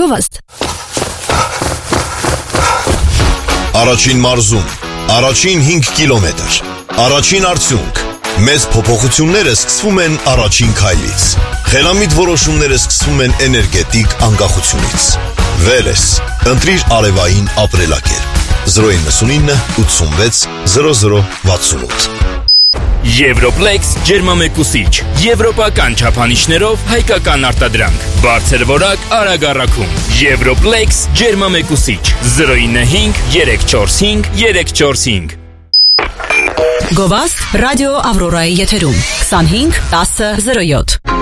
Գովաստ։ Առաջին մարզում, առաջին 5 կիլոմետր, առաջին արդյունք։ Մեծ փոփոխությունները սկսվում են առաջին քայլից։ Խելամիտ որոշումները սկսվում են էներգետիկ անկախությունից։ Վելես, ընտրիր արևային ապրելակերպ։ 099 86 0068։ Եվրոպլեքս ջերմամեկուսիչ, եվրոպական չափանիշներով հայկական արտադրանք, բարձր որակ, արագ առաքում։ Եվրոպլեքս ջերմամեկուսիչ 095 345 345։ Գովաստ ռադիո Ավրորայի եթերում 25 10 07։